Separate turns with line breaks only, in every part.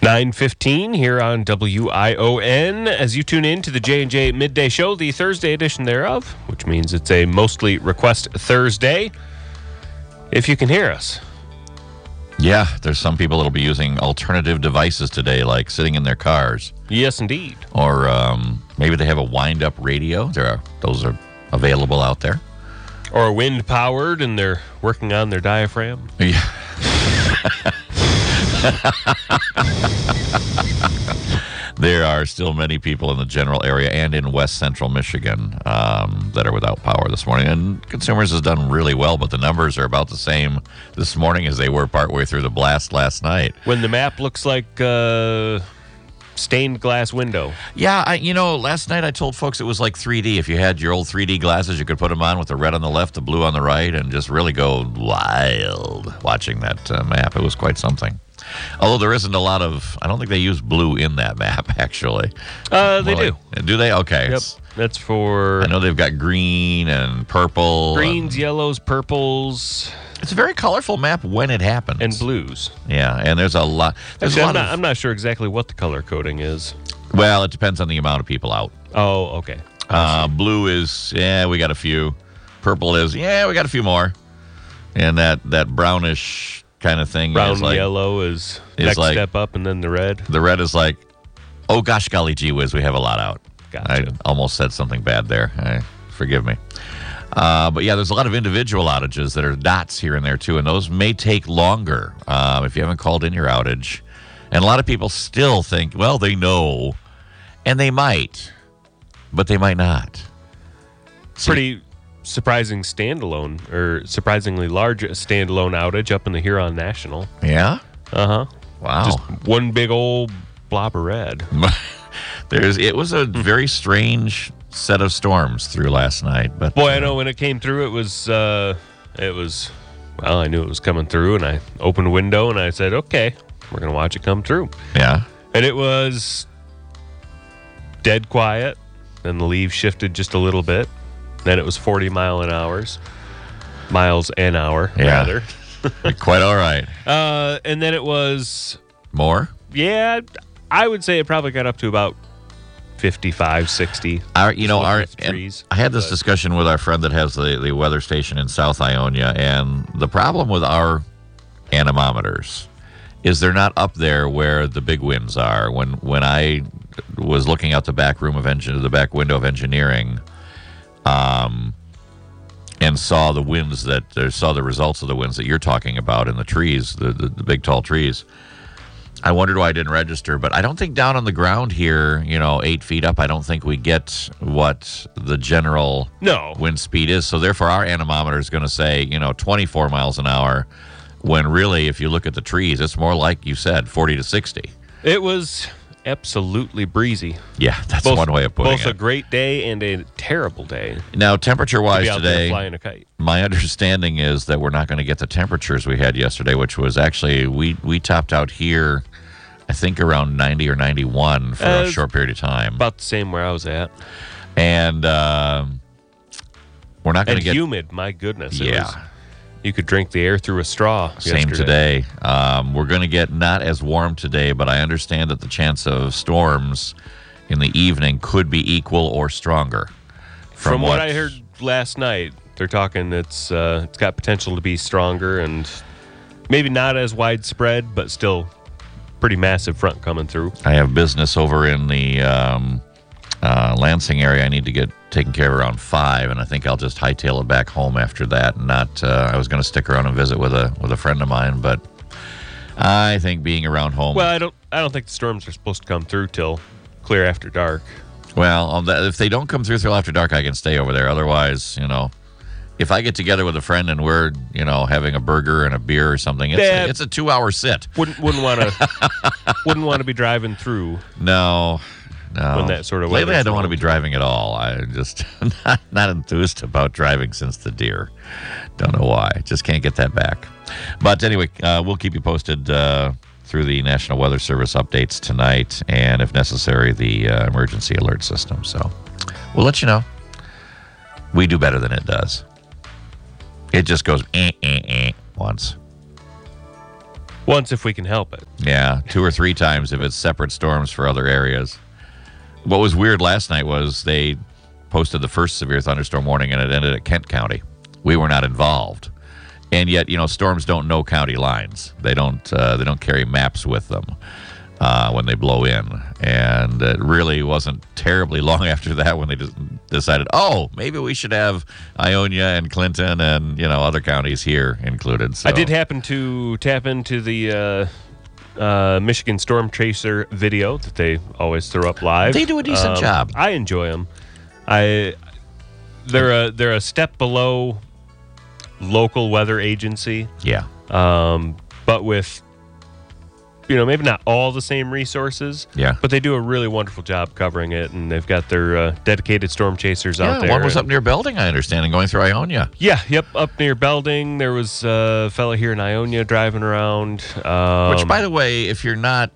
9:15 here on WION as you tune in to the J&J Midday Show, the Thursday edition thereof, which means it's a mostly request Thursday. If you can hear us.
Yeah, there's some people that'll be using alternative devices today, like sitting in their cars.
Yes, indeed.
Or maybe they have a wind-up radio. Those are available out there.
Or wind-powered, and they're working on their diaphragm.
Yeah. There are still many people in the general area and in west central Michigan that are without power this morning. And Consumers has done really well, but the numbers are about the same this morning as they were partway through the blast last night.
When the map looks like stained glass window.
Yeah, last night I told folks it was like 3D. If you had your old 3D glasses, you could put them on with the red on the left, the blue on the right, and just really go wild watching that map. It was quite something. Although there isn't a lot of, I don't think they use blue in that map, actually.
They do.
Do they? Okay.
Yep. That's for...
I know they've got green and purple.
Greens, yellows, purples.
It's a very colorful map when it happens.
And blues.
Yeah, and there's a lot.
I'm not sure exactly what the color coding is.
Well, it depends on the amount of people out.
Oh, okay.
Blue is, we got a few. Purple is, we got a few more. And that brownish kind of thing.
Brown
is like,
yellow is next like, step up, and then the red.
The red is like, oh gosh, golly gee whiz, we have a lot out.
Gotcha.
I almost said something bad there. Forgive me. But yeah, there's a lot of individual outages that are dots here and there too, and those may take longer if you haven't called in your outage. And a lot of people still think, well, they know, and they might, but they might not.
Pretty surprising standalone, or surprisingly large standalone outage up in the Huron National.
Yeah?
Uh-huh.
Wow.
Just one big old blob of red.
It was a very strange set of storms through last night. But
boy, I know when it came through, it was, I knew it was coming through, and I opened a window, and I said, okay, we're going to watch it come through.
Yeah.
And it was dead quiet, then the leaves shifted just a little bit. Then it was 40 miles an hour, rather.
Quite all right.
And then it was...
More?
Yeah, I would say it probably got up to about 55, 60.
Trees. I had this discussion with our friend that has the weather station in South Ionia, and the problem with our anemometers is they're not up there where the big winds are. When I was looking out the back window of engineering, and saw the results of the winds that you're talking about in the trees, the big tall trees. I wondered why I didn't register, but I don't think down on the ground here, 8 feet up, I don't think we get what the general wind speed is. So therefore, our anemometer is going to say, 24 miles an hour, when really, if you look at the trees, it's more like you said, 40 to 60.
It was absolutely breezy.
Yeah, that's one way of putting it.
Both a great day and a terrible day.
Now, temperature-wise today,
flying a kite.
My understanding is that we're not going to get the temperatures we had yesterday, which was actually, we topped out here, I think around 90 or 91 for a short period of time.
About the same where I was at.
And we're not going to get...
humid, my goodness.
Yeah.
You could drink the air through a straw.
Same today. We're going to get not as warm today, but I understand that the chance of storms in the evening could be equal or stronger.
From what I heard last night, they're talking it's got potential to be stronger and maybe not as widespread, but still pretty massive front coming through.
I have business over in the Lansing area. I need to get taken care of around 5, and I think I'll just hightail it back home after that. Not, I was going to stick around and visit with a friend of mine, but I think being around home.
Well, I don't think the storms are supposed to come through till clear after dark.
Well, if they don't come through till after dark, I can stay over there. Otherwise, if I get together with a friend and we're, having a burger and a beer or something, it's a 2-hour sit.
Wouldn't want to be driving through.
No.
When that sort of
lately, I don't want to be driving at all. I just not enthused about driving since the deer. Don't know why. Just can't get that back. But anyway, we'll keep you posted through the National Weather Service updates tonight, and if necessary, the emergency alert system. So we'll let you know. We do better than it does. It just goes once.
Once if we can help it.
Yeah, 2 or 3 times if it's separate storms for other areas. What was weird last night was they posted the first severe thunderstorm warning, and it ended at Kent County. We were not involved. And yet, storms don't know county lines. They don't carry maps with them when they blow in. And it really wasn't terribly long after that when they decided, maybe we should have Ionia and Clinton and, other counties here included. So.
I did happen to tap into the Michigan Storm Chaser video that they always throw up live.
They do a decent job.
I enjoy them. They're a step below local weather agency.
Yeah.
But with, maybe not all the same resources.
Yeah.
But they do a really wonderful job covering it, and they've got their dedicated storm chasers out there.
One was up near Belding, I understand, and going through Ionia.
Yeah, up near Belding. There was a fellow here in Ionia driving around.
Which, by the way, if you're not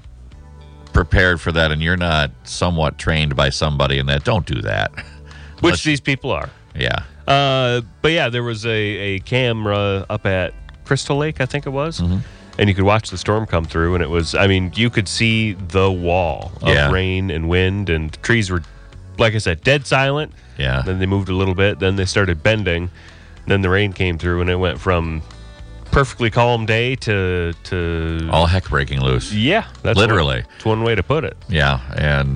prepared for that and you're not somewhat trained by somebody in that, don't do that.
Which these people are.
Yeah.
But yeah, there was a camera up at Crystal Lake, I think it was, and you could watch the storm come through, and it was, you could see the wall of rain and wind, and the trees were, like I said, dead silent.
Yeah.
Then they moved a little bit, then they started bending, then the rain came through, and it went from perfectly calm day to
all heck breaking loose.
Yeah, that's
literally.
That's one way to put it.
Yeah, and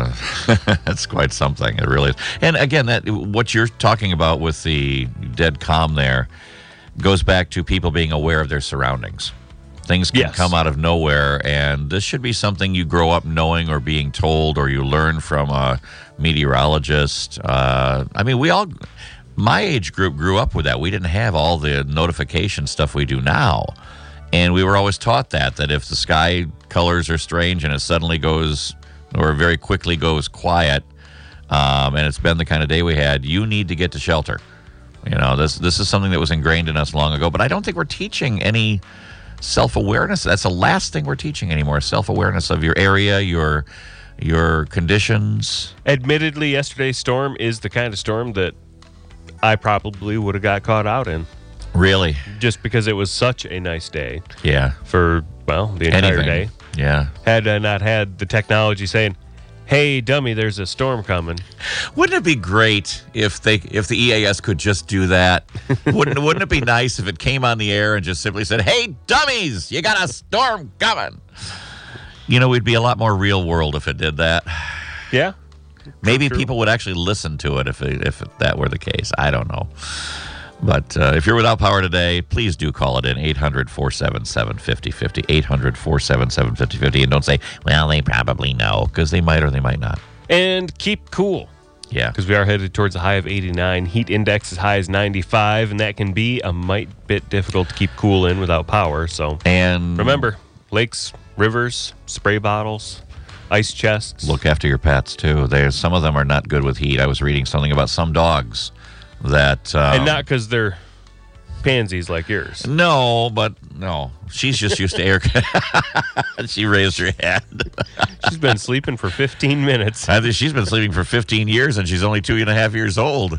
that's quite something. It really is. And again, what you're talking about with the dead calm there goes back to people being aware of their surroundings. Things can come out of nowhere, and this should be something you grow up knowing or being told, or you learn from a meteorologist. We all. My age group grew up with that. We didn't have all the notification stuff we do now. And we were always taught that if the sky colors are strange and it suddenly goes, or very quickly goes quiet, and it's been the kind of day we had, you need to get to shelter. This is something that was ingrained in us long ago. But I don't think we're teaching any self-awareness. That's the last thing we're teaching anymore, self-awareness of your area, your conditions.
Admittedly, yesterday's storm is the kind of storm that I probably would have got caught out in.
Really?
Just because it was such a nice day.
Yeah.
For, the entire day.
Yeah.
Had I not had the technology saying, hey, dummy, there's a storm coming.
Wouldn't it be great if the EAS could just do that? Wouldn't it be nice if it came on the air and just simply said, hey, dummies, you got a storm coming? We'd be a lot more real world if it did that.
Yeah.
Maybe people would actually listen to it if that were the case. I don't know. But if you're without power today, please do call it in, 800-477-5050, 800-477-5050. And don't say, well, they probably know, because they might or they might not.
And keep cool.
Yeah.
Because we are headed towards a high of 89. Heat index as high as 95, and that can be a bit difficult to keep cool in without power. So,
and
remember, lakes, rivers, spray bottles, ice chests.
Look after your pets, too. Some of them are not good with heat. I was reading something about some dogs that...
and not because they're pansies like yours.
No. She's just used to air... She raised her hand.
She's been sleeping for 15 minutes.
I think she's been sleeping for 15 years, and she's only 2.5 years old.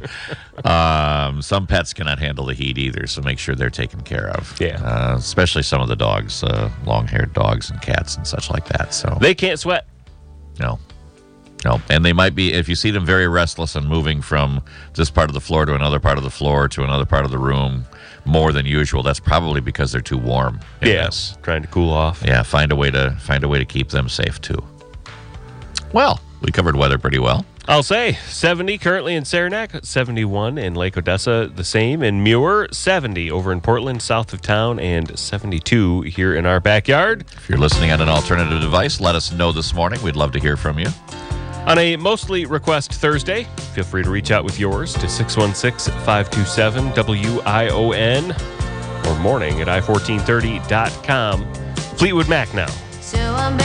Some pets cannot handle the heat either, so make sure they're taken care of.
Yeah.
Especially some of the dogs, long-haired dogs and cats and such like that. So
they can't sweat.
No. And they might be, if you see them very restless and moving from this part of the floor to another part of the floor to another part of the room more than usual, that's probably because they're too warm.
Yes, trying to cool off.
Yeah, find a way to keep them safe too. Well, we covered weather pretty well.
I'll say 70 currently in Saranac, 71 in Lake Odessa, the same in Muir, 70 over in Portland, south of town, and 72 here in our backyard.
If you're listening on an alternative device, let us know this morning. We'd love to hear from you.
On a Mostly Request Thursday, feel free to reach out with yours to 616-527-WION or morning at i1430.com. Fleetwood Mac now.
So I'm